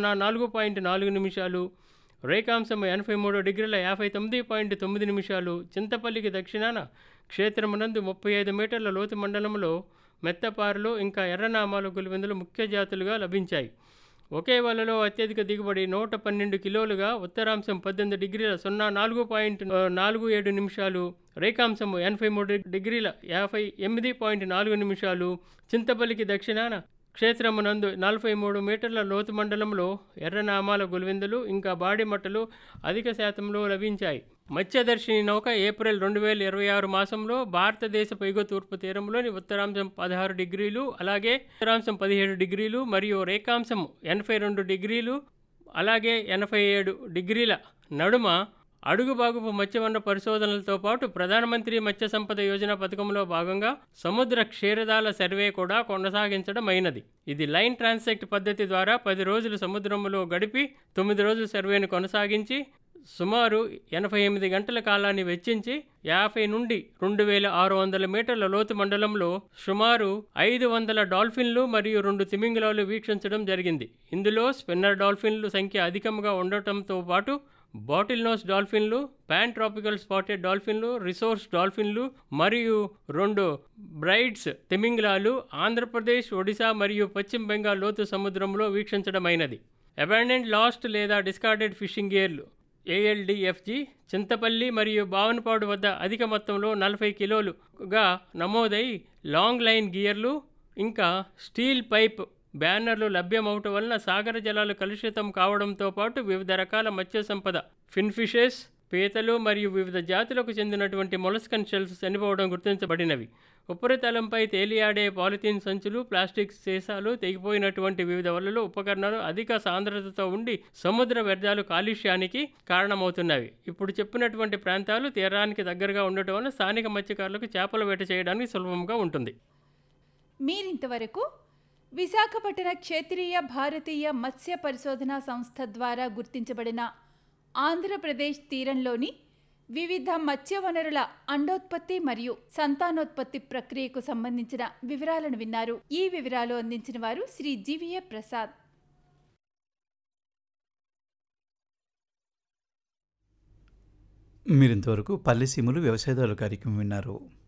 04.4 నిమిషాలు, రేఖాంశము 83°59.9 నిమిషాలు, చింతపల్లికి దక్షిణాన క్షేత్రమునందు 35 మీటర్ల లోతు మండలంలో మెత్తపారులు ఇంకా ఎర్రనామాల గులివెందులు ముఖ్య జాతులుగా లభించాయి. ఒకే వలలో అత్యధిక దిగుబడి 112 కిలోలుగా ఉత్తరాంశం 18°04.47 నిమిషాలు, రేఖాంశము 83°58.4 నిమిషాలు, చింతపల్లికి దక్షిణాన క్షేత్రమునందు 43 మీటర్ల లోతు మండలంలో ఎర్రనామాల గులివెందులు ఇంకా బాడిమట్టలు అధిక శాతంలో లభించాయి. మత్స్యదర్శిని నౌక ఏప్రిల్ 2026 మాసంలో భారతదేశపు ఎగువ తూర్పు తీరంలోని ఉత్తరాంశం 16 డిగ్రీలు, అలాగే ఉత్తరాంశం 17 డిగ్రీలు మరియు రేఖాంశం 82 డిగ్రీలు, అలాగే 87 డిగ్రీల నడుమ అడుగుబాగుపు మత్స్యవన పరిశోధనలతో పాటు ప్రధానమంత్రి మత్స్య సంపద యోజన పథకంలో భాగంగా సముద్ర క్షీరదాల సర్వే కూడా కొనసాగించడం అయినది. ఇది లైన్ ట్రాన్సెక్ట్ పద్ధతి ద్వారా 10 రోజులు సముద్రంలో గడిపి 9 రోజుల సర్వేను కొనసాగించి సుమారు 88 గంటల కాలాన్ని వెచ్చించి 50 నుండి 2600 మీటర్ల లోతు మండలంలో సుమారు 500 డాల్ఫిన్లు మరియు 2 తిమింగలాలు వీక్షించడం జరిగింది. ఇందులో స్పిన్నర్ డాల్ఫిన్లు సంఖ్య అధికంగా ఉండటంతో పాటు bottle nose డాల్ఫిన్లు, pan tropical spotted డాల్ఫిన్లు, resource డాల్ఫిన్లు మరియు 2 బ్రైడ్స్ తిమింగలాలు ఆంధ్రప్రదేశ్, ఒడిశా మరియు పశ్చిమ బెంగాల్ లోతు సముద్రంలో వీక్షించడమైనది. అబాండెంట్, లాస్ట్ లేదా డిస్కార్డెడ్ ఫిషింగ్ గేర్లు ALDFG చింతపల్లి మరియు బావనపాడు వద్ద అధిక మొత్తంలో 40 కిలోలుగా నమోదై లాంగ్ లైన్ గియర్లు ఇంకా స్టీల్ పైప్ బ్యానర్లు లభ్యమవటం వలన సాగర జలాలు కలుషితం కావడంతో పాటు వివిధ రకాల మత్స్య సంపద, ఫిన్ఫిషెస్, పీతలు మరియు వివిధ జాతులకు చెందినటువంటి మొలస్కన్ షెల్స్ చనిపోవడం గుర్తించబడినవి. ఉపరితలంపై తేలియాడే పాలిథీన్ సంచులు, ప్లాస్టిక్ సీసాలు, తెగిపోయినటువంటి వివిధ వలలు, ఉపకరణాలు అధిక సాంద్రతతో ఉండి సముద్ర వ్యర్థాలు కాలుష్యానికి కారణమవుతున్నవి. ఇప్పుడు చెప్పినటువంటి ప్రాంతాలు తీరానికి దగ్గరగా ఉండటం వల్ల స్థానిక మత్స్యకారులకు చేపల వేట చేయడానికి సులభంగా ఉంటుంది. మీరింతవరకు విశాఖపట్టణ క్షేత్రీయ భారతీయ మత్స్య పరిశోధనా సంస్థ ద్వారా గుర్తించబడిన ఆంధ్రప్రదేశ్ తీరంలోని వివిధ మత్స్య వనరుల అండోత్పత్తి మరియు సంతానోత్పత్తి ప్రక్రియకు సంబంధించిన వివరాలను విన్నారు. ఈ వివరాలు అందించిన వారు శ్రీ జీవీఏ ప్రసాద్. మీరింతవరకు పల్లెసీములు వ్యవసాయదారుల కార్యక్రమం విన్నారు.